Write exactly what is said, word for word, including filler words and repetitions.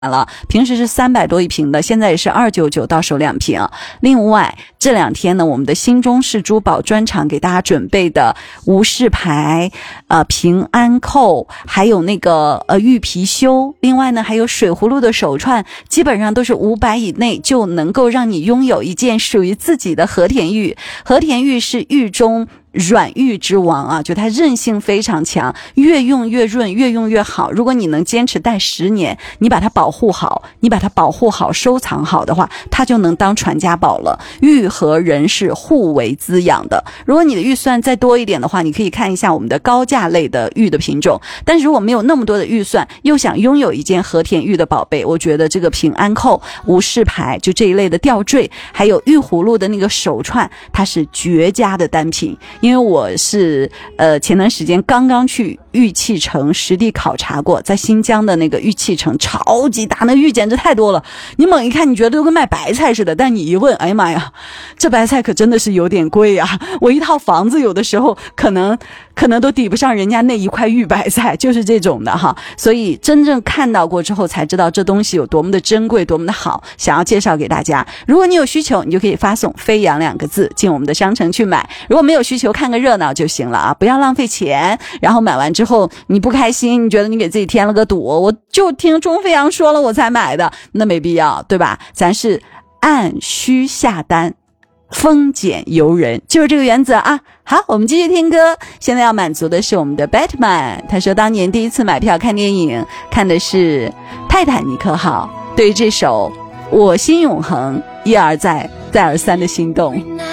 了，平时是三百多一瓶的，现在也是二百九十九到手两瓶。另外这两天呢，我们的新中式珠宝专场给大家准备的无事牌、呃平安扣，还有那个呃玉貔貅，另外呢还有水葫芦的手串，基本上都是五百以内就能够让你拥有一件属于自己的和田玉。和田玉是玉中软玉之王啊，就它韧性非常强，越用越润，越用越好。如果你能坚持戴十年，你把它保护好，你把它保护好收藏好的话，它就能当传家宝了。玉和人是互为滋养的。如果你的预算再多一点的话，你可以看一下我们的高价类的玉的品种，但是如果没有那么多的预算，又想拥有一件和田玉的宝贝，我觉得这个平安扣、无事牌就这一类的吊坠，还有玉葫芦的那个手串，它是绝佳的单品。因为我是呃前段时间刚刚去玉器城实地考察过，在新疆的那个玉器城超级大，那玉简直太多了，你猛一看你觉得都跟卖白菜似的，但你一问，哎呀妈呀，这白菜可真的是有点贵啊，我一套房子有的时候可能可能都抵不上人家那一块玉白菜，就是这种的哈。所以真正看到过之后才知道这东西有多么的珍贵，多么的好，想要介绍给大家。如果你有需求，你就可以发送飞扬两个字进我们的商城去买，如果没有需求，看个热闹就行了啊，不要浪费钱。然后买完之后你不开心，你觉得你给自己添了个堵，我就听钟飞扬说了我才买的，那没必要，对吧？咱是按需下单，丰俭由人，就是这个原则啊。好，我们继续听歌。现在要满足的是我们的 Batman， 他说当年第一次买票看电影看的是泰坦尼克号，对于这首我心永恒，一而再再而三的心动。